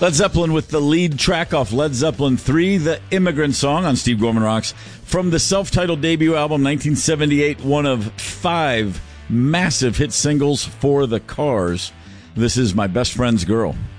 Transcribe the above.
Led Zeppelin with the lead track off Led Zeppelin 3, The Immigrant Song on Steve Gorman Rocks. From the self-titled debut album, 1978, one of 5 massive hit singles for the Cars. This is My Best Friend's Girl.